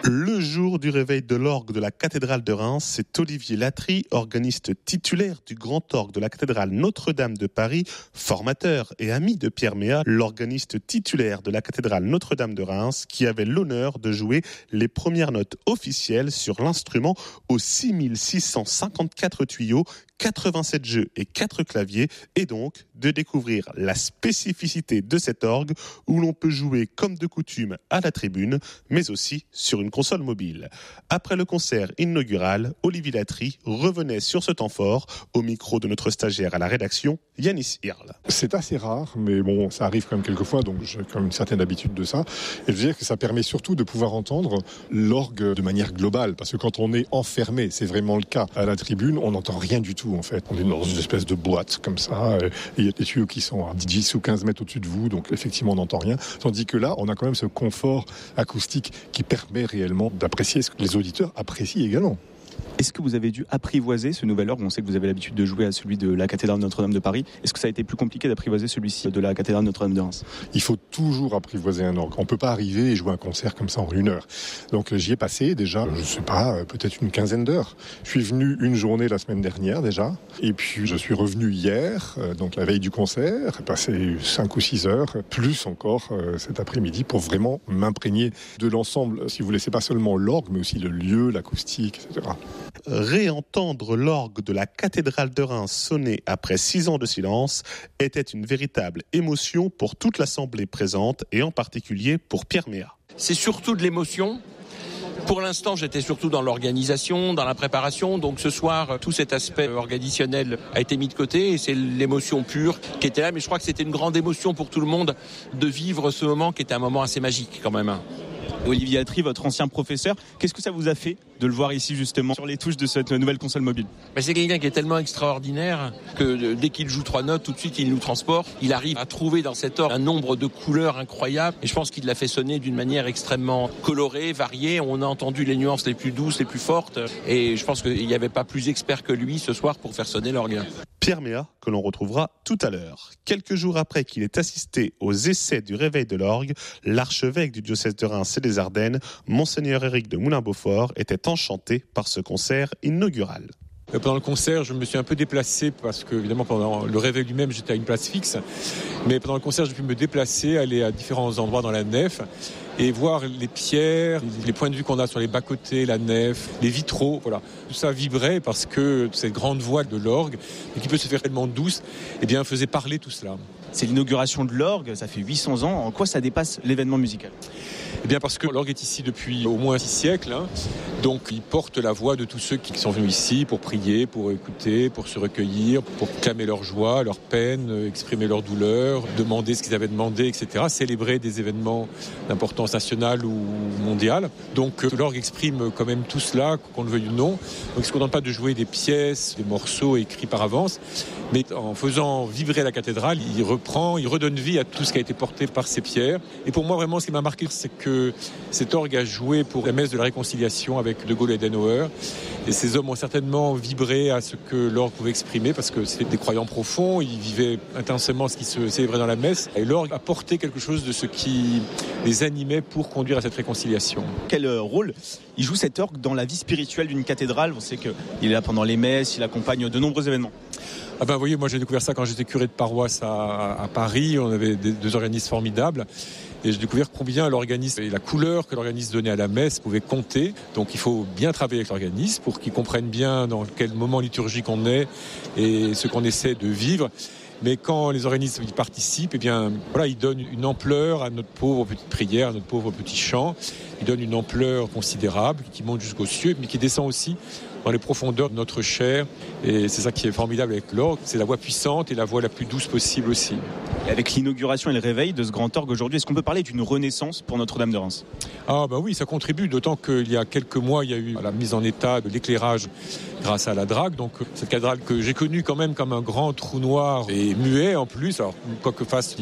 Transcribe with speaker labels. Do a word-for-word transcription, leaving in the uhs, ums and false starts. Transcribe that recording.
Speaker 1: Le jour du réveil de l'orgue de la cathédrale de Reims, c'est Olivier Latry, organiste titulaire du grand orgue de la cathédrale Notre-Dame de Paris, formateur et ami de Pierre Méat, l'organiste titulaire de la cathédrale Notre-Dame de Reims, qui avait l'honneur de jouer les premières notes officielles sur l'instrument aux six mille six cent cinquante-quatre tuyaux, quatre-vingt-sept jeux et quatre claviers, et donc de découvrir la spécificité de cet orgue où l'on peut jouer comme de coutume à la tribune, mais aussi sur une console mobile. Après le concert inaugural, Olivier Latry revenait sur ce temps fort au micro de notre stagiaire à la rédaction, Yanis Hirl.
Speaker 2: C'est assez rare, mais bon, ça arrive quand même quelquefois, donc j'ai quand même une certaine habitude de ça. Et je veux dire que ça permet surtout de pouvoir entendre l'orgue de manière globale, parce que quand on est enfermé, c'est vraiment le cas, à la tribune, on n'entend rien du tout en fait. On est dans une espèce de boîte comme ça, et il y a des tuyaux qui sont à dix ou quinze mètres au-dessus de vous, donc effectivement on n'entend rien. Tandis que là, on a quand même ce confort acoustique qui permet réellement d'apprécier ce que les auditeurs apprécient également.
Speaker 3: Est-ce que vous avez dû apprivoiser ce nouvel orgue ? On sait que vous avez l'habitude de jouer à celui de la cathédrale Notre-Dame de Paris. Est-ce que ça a été plus compliqué d'apprivoiser celui-ci de la cathédrale Notre-Dame de Reims ?
Speaker 2: Il faut toujours apprivoiser un orgue. On ne peut pas arriver et jouer un concert comme ça en une heure. Donc j'y ai passé déjà, je ne sais pas, peut-être une quinzaine d'heures. Je suis venu une journée la semaine dernière déjà. Et puis je suis revenu hier, donc la veille du concert. J'ai passé cinq ou six heures, plus encore euh, cet après-midi, pour vraiment m'imprégner de l'ensemble. Si vous voulez, c'est pas seulement l'orgue, mais aussi le lieu, l'acoustique, et cetera.
Speaker 1: Réentendre l'orgue de la cathédrale de Reims sonner après six ans de silence était une véritable émotion pour toute l'assemblée présente et en particulier pour Pierre Méat.
Speaker 4: C'est surtout de l'émotion. Pour l'instant, j'étais surtout dans l'organisation, dans la préparation. Donc ce soir, tout cet aspect organisationnel a été mis de côté et c'est l'émotion pure qui était là. Mais je crois que c'était une grande émotion pour tout le monde de vivre ce moment qui était un moment assez magique quand même.
Speaker 3: Olivier Latry, votre ancien professeur, qu'est-ce que ça vous a fait de le voir ici justement sur les touches de cette nouvelle console mobile ?
Speaker 4: Ben c'est quelqu'un qui est tellement extraordinaire que dès qu'il joue trois notes, tout de suite il nous transporte. Il arrive à trouver dans cet orgue un nombre de couleurs incroyables et je pense qu'il l'a fait sonner d'une manière extrêmement colorée, variée. On a entendu les nuances les plus douces, les plus fortes et je pense qu'il n'y avait pas plus expert que lui ce soir pour faire sonner l'orgue.
Speaker 1: Pierre Méat, que l'on retrouvera tout à l'heure. Quelques jours après qu'il ait assisté aux essais du réveil de l'orgue, l'archevêque du diocèse de Reims et des Ardennes, Monseigneur Éric de Moulin-Beaufort, était enchanté par ce concert inaugural.
Speaker 5: Pendant le concert, je me suis un peu déplacé parce que, évidemment, pendant le réveil lui-même, j'étais à une place fixe. Mais pendant le concert, j'ai pu me déplacer, aller à différents endroits dans la nef et voir les pierres, les points de vue qu'on a sur les bas-côtés, la nef, les vitraux, voilà. Tout ça vibrait parce que cette grande voix de l'orgue, qui peut se faire tellement douce, eh bien, faisait parler tout cela.
Speaker 3: C'est l'inauguration de l'orgue, ça fait huit cents ans. En quoi ça dépasse l'événement musical ?
Speaker 5: Eh bien parce que l'orgue est ici depuis au moins six siècles, hein. Donc il porte la voix de tous ceux qui sont venus ici pour prier, pour écouter, pour se recueillir, pour clamer leur joie, leur peine, exprimer leur douleur, demander ce qu'ils avaient demandé, et cetera. Célébrer des événements d'importance nationale ou mondiale. Donc l'orgue exprime quand même tout cela, qu'on le veuille ou non. Donc il ne se contente pas de jouer des pièces, des morceaux écrits par avance, mais en faisant vibrer la cathédrale, il reprend, il redonne vie à tout ce qui a été porté par ces pierres. Et pour moi, vraiment, ce qui m'a marqué, c'est que cet orgue a joué pour la messe de la réconciliation avec De Gaulle et Adenauer. Et ces hommes ont certainement vibré à ce que l'orgue pouvait exprimer parce que c'était des croyants profonds, ils vivaient intensément ce qui se célébrait dans la messe. Et l'orgue a porté quelque chose de ce qui les animait pour conduire à cette réconciliation.
Speaker 3: Quel rôle il joue cet orgue dans la vie spirituelle d'une cathédrale ? On sait qu'il est là pendant les messes, il accompagne de nombreux événements.
Speaker 5: Ah ben, vous voyez, moi j'ai découvert ça quand j'étais curé de paroisse à, à Paris. On avait des, deux organismes formidables. Et j'ai découvert combien l'organisme et la couleur que l'organisme donnait à la messe pouvaient compter. Donc il faut bien travailler avec l'organisme pour qu'il comprenne bien dans quel moment liturgique on est et ce qu'on essaie de vivre. Mais quand les organismes y participent, eh bien, voilà, ils donnent une ampleur à notre pauvre petite prière, à notre pauvre petit chant. Ils donnent une ampleur considérable qui monte jusqu'aux cieux, mais qui descend aussi dans les profondeurs de notre chair. Et c'est ça qui est formidable avec l'orgue. C'est la voix puissante et la voix la plus douce possible aussi.
Speaker 3: Et avec l'inauguration et le réveil de ce grand orgue aujourd'hui, est-ce qu'on peut parler d'une renaissance pour Notre-Dame de Reims ?
Speaker 5: Ah bah oui, ça contribue, d'autant qu'il y a quelques mois, il y a eu la mise en état de l'éclairage grâce à la drague. Donc cette cathédrale que j'ai connue quand même comme un grand trou noir et muet en plus, alors quoi que fasse